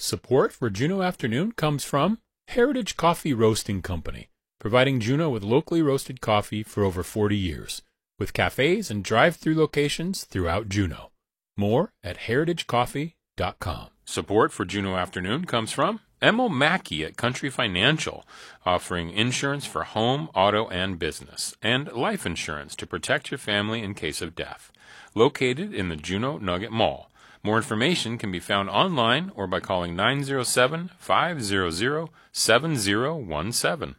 Support for Juneau Afternoon comes from Heritage Coffee Roasting Company, providing Juneau with locally roasted coffee for over 40 years, with cafes and drive-through locations throughout Juneau. More at heritagecoffee.com. Support for Juneau Afternoon comes from Emil Mackey at Country Financial, offering insurance for home, auto, and business, and life insurance to protect your family in case of death. Located in the Juneau Nugget Mall. More information can be found online or by calling 907-500-7017.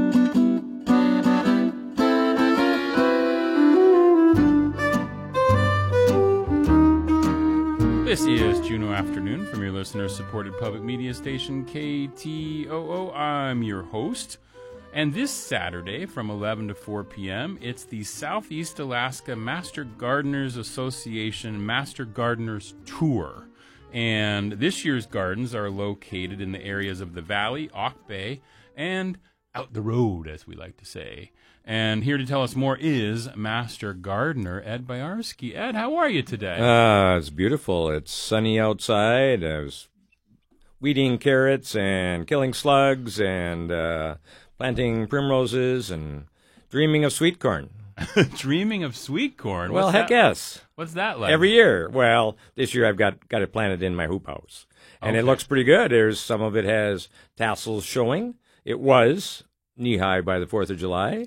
This is Juneau Afternoon from your listener-supported public media station, KTOO. I'm your host. And this Saturday from 11 to 4 p.m., it's the Southeast Alaska Master Gardeners Association Master Gardeners Tour. And this year's gardens are located in the areas of the Valley, Auk Bay, and out the road, as we like to say. And here to tell us more is Master Gardener Ed Byarski. Ed, how are you today? It's beautiful. It's sunny outside. I was weeding carrots and killing slugs and planting primroses and dreaming of sweet corn. Dreaming of sweet corn? Well, heck yes. What's that like? Every year. Well, this year I've got it planted in my hoop house. And It looks pretty good. Some of it has tassels showing. It was knee-high by the 4th of July.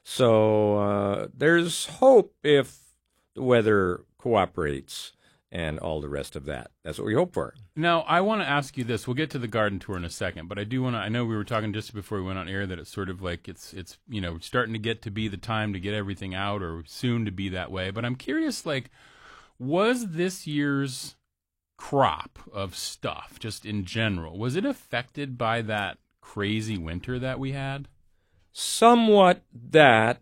So there's hope if the weather cooperates and all the rest of that. That's what we hope for. Now, I want to ask you this. We'll get to the garden tour in a second, but I do want to, I know we were talking just before we went on air that it's sort of like it's starting to get to be the time to get everything out, or soon to be that way. But I'm curious, was this year's crop of stuff, just in general, was it affected by that crazy winter that we had? Somewhat that.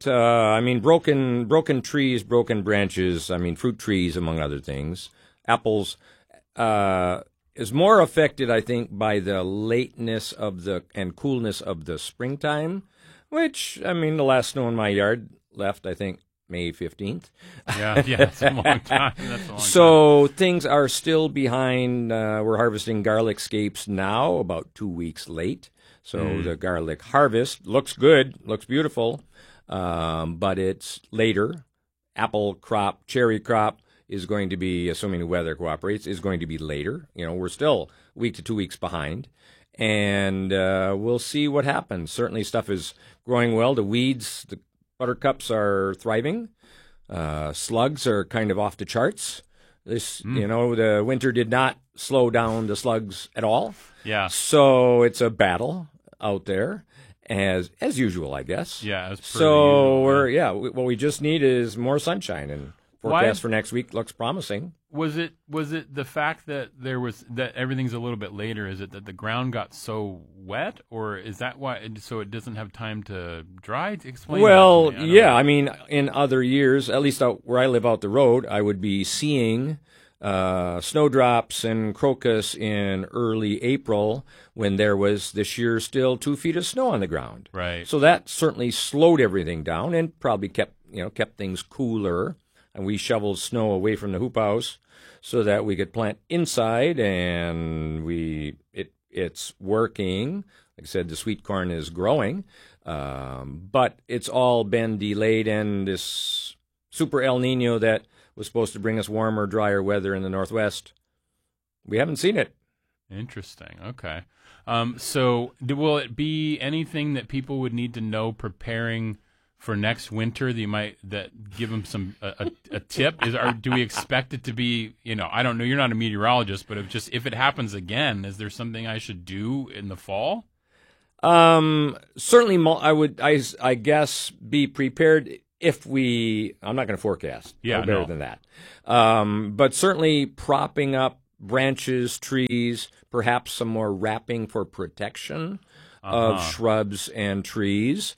Broken trees, broken branches, fruit trees, among other things. Apples is more affected, I think, by the lateness of and coolness of the springtime, which, the last snow in my yard left, I think, May 15th. Yeah, it's a long time. So things are still behind. We're harvesting garlic scapes now, about 2 weeks late. So the garlic harvest looks good, looks beautiful, but it's later. Apple crop, cherry crop is going to be, assuming the weather cooperates, is going to be later. We're still a week to 2 weeks behind, and we'll see what happens. Certainly stuff is growing well. The weeds, the buttercups are thriving. Slugs are kind of off the charts. The winter did not slow down the slugs at all. Yeah. So it's a battle out there, as usual, I guess. Yeah. As per so usual. What we just need is more sunshine, and forecast for next week looks promising. Was it the fact that that everything's a little bit later? Is it that the ground got so wet, or is that why? So it doesn't have time to dry? Explain. Well, that to me. yeah. In other years, at least out where I live out the road, I would be seeing snowdrops and crocus in early April when there was this year still 2 feet of snow on the ground. Right. So that certainly slowed everything down and probably kept things cooler. And we shoveled snow away from the hoop house so that we could plant inside, and it's working. Like I said, the sweet corn is growing, but it's all been delayed, and this super El Nino that was supposed to bring us warmer, drier weather in the Northwest, we haven't seen it. Interesting. Okay. So will it be anything that people would need to know preparing for next winter that give them a tip? Do we expect it to be, I don't know, you're not a meteorologist, but if it happens again, is there something I should do in the fall? Certainly I guess be prepared I'm not going to forecast. Yeah, better than that. But certainly propping up branches, trees, perhaps some more wrapping for protection of shrubs and trees.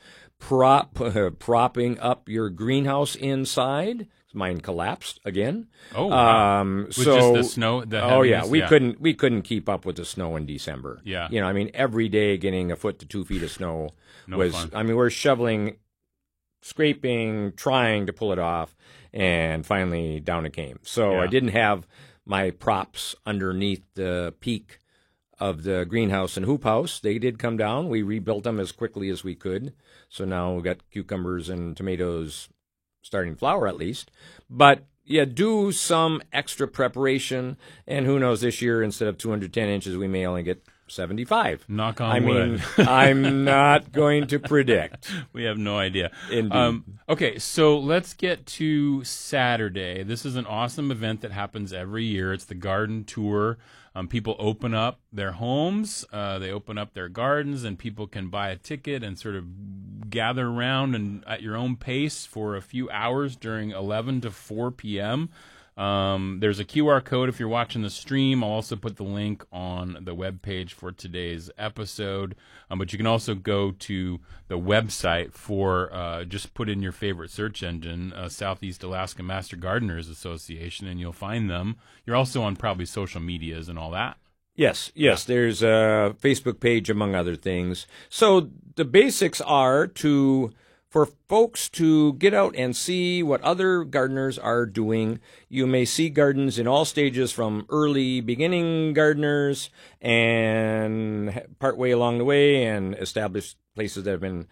Propping up your greenhouse inside. Mine collapsed again. Oh, wow. With just the snow. We couldn't keep up with the snow in December. Yeah. Every day getting a foot to 2 feet of snow was fun. We're shoveling, scraping, trying to pull it off, and finally down it came. So I didn't have my props underneath the peak of the greenhouse and hoop house. They did come down. We rebuilt them as quickly as we could. So now we've got cucumbers and tomatoes starting to flower at least. But yeah, do some extra preparation. And who knows, this year, instead of 210 inches, we may only get 75. Knock on wood. I'm not going to predict. We have no idea. Indeed. Okay, so let's get to Saturday. This is an awesome event that happens every year. It's the garden tour. People open up their homes, they open up their gardens, and people can buy a ticket and sort of gather around and at your own pace for a few hours during 11 to 4 p.m. There's a QR code if you're watching the stream. I'll also put the link on the webpage for today's episode. But you can also go to the website for just put in your favorite search engine, Southeast Alaska Master Gardeners Association, and you'll find them. You're also on probably social medias and all that. Yes. There's a Facebook page, among other things. So the basics are for folks to get out and see what other gardeners are doing. You may see gardens in all stages, from early beginning gardeners and partway along the way, and established places that have been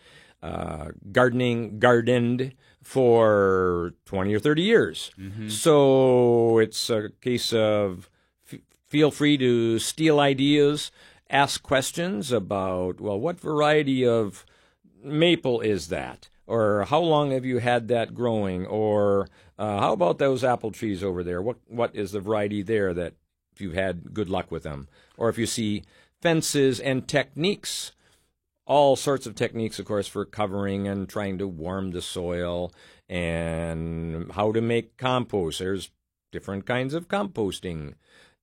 gardened for 20 or 30 years. Mm-hmm. So it's a case of feel free to steal ideas, ask questions about, well, what variety of maple is that? Or how long have you had that growing? Or how about those apple trees over there? What is the variety there that if you've had good luck with them? Or if you see fences and techniques, all sorts of techniques, of course, for covering and trying to warm the soil, and how to make compost. There's different kinds of composting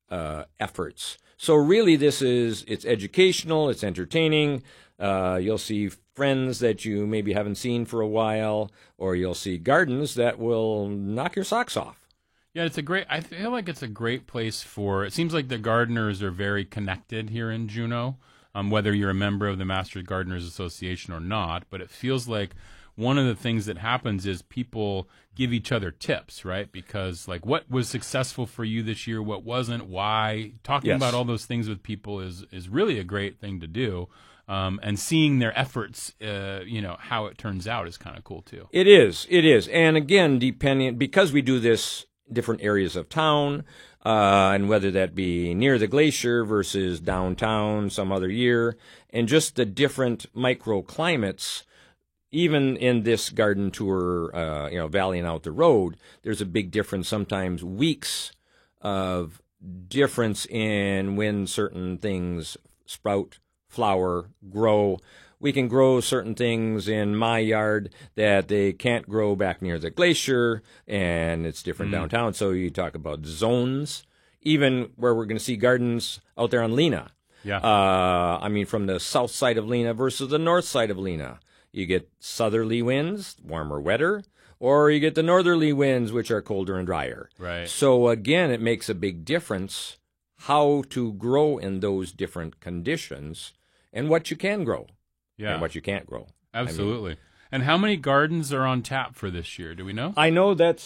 efforts. So really it's educational, it's entertaining. You'll see friends that you maybe haven't seen for a while, or you'll see gardens that will knock your socks off. Yeah, I feel like it's a great place it seems like the gardeners are very connected here in Juneau, whether you're a member of the Master Gardeners Association or not, but it feels like one of the things that happens is people give each other tips, right? Because like, what was successful for you this year? What wasn't? Why? Talking about all those things with people is really a great thing to do. And seeing their efforts, how it turns out is kind of cool too. It is. And again, because we do this different areas of town, and whether that be near the glacier versus downtown some other year, and just the different microclimates, even in this garden tour, valleying out the road, there's a big difference, sometimes weeks of difference in when certain things sprout, flower, grow. We can grow certain things in my yard that they can't grow back near the glacier, and it's different downtown. So you talk about zones, even where we're going to see gardens out there on Lena. Yeah. From the south side of Lena versus the north side of Lena. You get southerly winds, warmer, wetter, or you get the northerly winds, which are colder and drier. Right. So again, it makes a big difference how to grow in those different conditions, and what you can grow, and what you can't grow. Absolutely. And how many gardens are on tap for this year? Do we know? I know that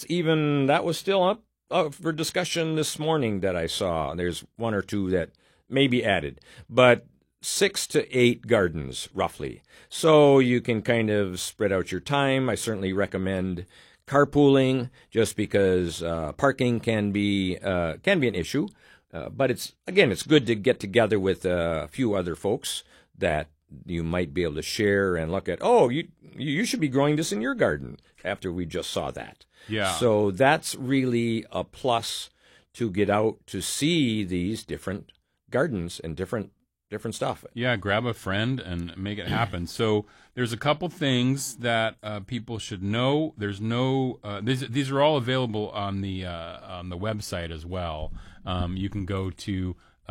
was still up for discussion this morning that I saw. There's one or two that may be added, but 6 to 8 gardens roughly. So you can kind of spread out your time. I certainly recommend carpooling, just because parking can be an issue. But it's good to get together with a few other folks that you might be able to share and look at. Oh, you should be growing this in your garden after we just saw that. Yeah. So that's really a plus, to get out to see these different gardens and different stuff. Yeah, grab a friend and make it happen. So there's a couple things that people should know. There's no these are all available on the website as well. You can go to